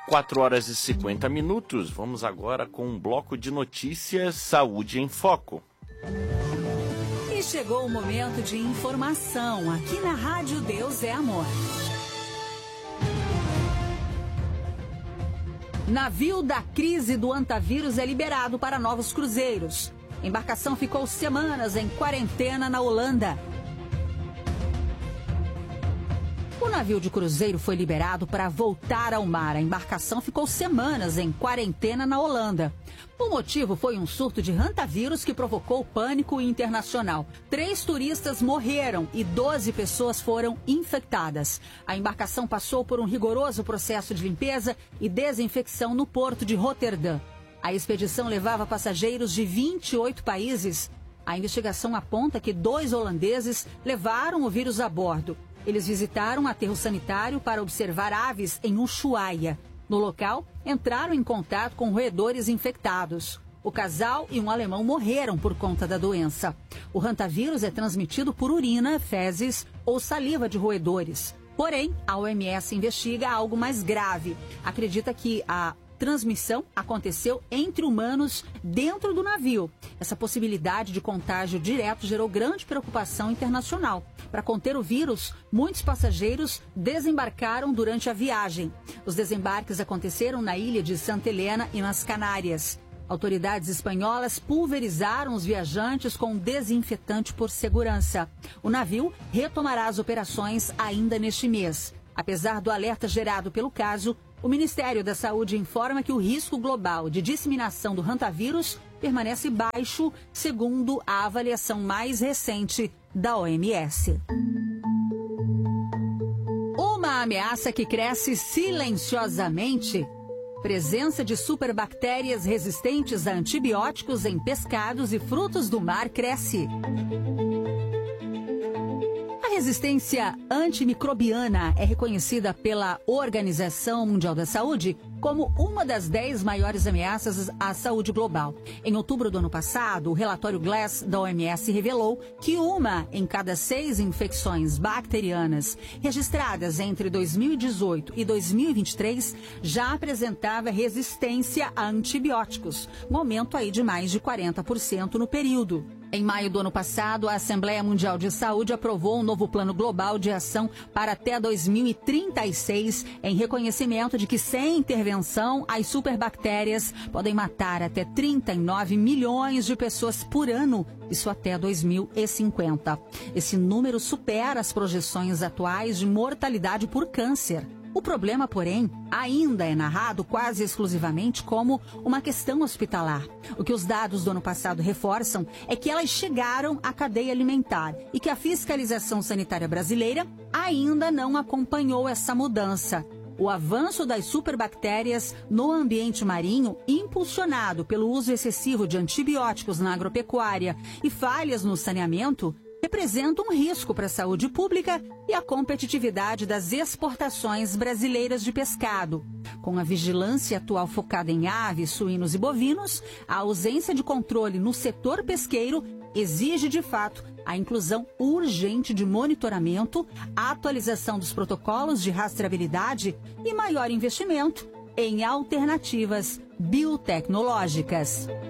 4h50. Vamos agora com um bloco de notícias Saúde em Foco. E chegou o momento de informação aqui na Rádio Deus é Amor. Navio da crise do hantavírus é liberado para novos cruzeiros. Embarcação ficou semanas em quarentena na Holanda. O navio de cruzeiro foi liberado para voltar ao mar. A embarcação ficou semanas em quarentena na Holanda. O motivo foi um surto de hantavírus que provocou pânico internacional. 3 turistas morreram e 12 pessoas foram infectadas. A embarcação passou por um rigoroso processo de limpeza e desinfecção no porto de Roterdã. A expedição levava passageiros de 28 países. A investigação aponta que 2 holandeses levaram o vírus a bordo. Eles visitaram um aterro sanitário para observar aves em Ushuaia. No local, entraram em contato com roedores infectados. O casal e um alemão morreram por conta da doença. O hantavírus é transmitido por urina, fezes ou saliva de roedores. Porém, a OMS investiga algo mais grave. Acredita que a transmissão aconteceu entre humanos dentro do navio. Essa possibilidade de contágio direto gerou grande preocupação internacional. Para conter o vírus, muitos passageiros desembarcaram durante a viagem. Os desembarques aconteceram na ilha de Santa Helena e nas Canárias. Autoridades espanholas pulverizaram os viajantes com desinfetante por segurança. O navio retomará as operações ainda neste mês. Apesar do alerta gerado pelo caso, o Ministério da Saúde informa que o risco global de disseminação do hantavírus permanece baixo, segundo a avaliação mais recente da OMS. Uma ameaça que cresce silenciosamente. Presença de superbactérias resistentes a antibióticos em pescados e frutos do mar cresce. A resistência antimicrobiana é reconhecida pela Organização Mundial da Saúde como uma das 10 maiores ameaças à saúde global. Em outubro do ano passado, o relatório GLASS da OMS revelou que 1 em cada 6 infecções bacterianas registradas entre 2018 e 2023 já apresentava resistência a antibióticos, um aumento aí de mais de 40% no período. Em maio do ano passado, a Assembleia Mundial de Saúde aprovou um novo plano global de ação para até 2036, em reconhecimento de que, sem intervenção, as superbactérias podem matar até 39 milhões de pessoas por ano, isso até 2050. Esse número supera as projeções atuais de mortalidade por câncer. O problema, porém, ainda é narrado quase exclusivamente como uma questão hospitalar. O que os dados do ano passado reforçam é que elas chegaram à cadeia alimentar e que a fiscalização sanitária brasileira ainda não acompanhou essa mudança. O avanço das superbactérias no ambiente marinho, impulsionado pelo uso excessivo de antibióticos na agropecuária e falhas no saneamento, representa um risco para a saúde pública e a competitividade das exportações brasileiras de pescado. Com a vigilância atual focada em aves, suínos e bovinos, a ausência de controle no setor pesqueiro exige, de fato, a inclusão urgente de monitoramento, a atualização dos protocolos de rastreabilidade e maior investimento em alternativas biotecnológicas.